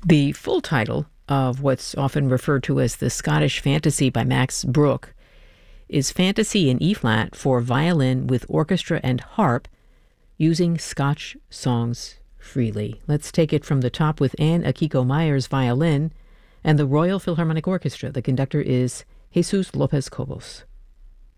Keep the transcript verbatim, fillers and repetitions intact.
The full title of what's often referred to as the Scottish Fantasy by Max Bruch is Fantasy in E-flat for violin with orchestra and harp, using Scotch songs freely. Let's take it from the top with Anne Akiko Myers violin and the Royal Philharmonic Orchestra. The conductor is Jesus Lopez Cobos.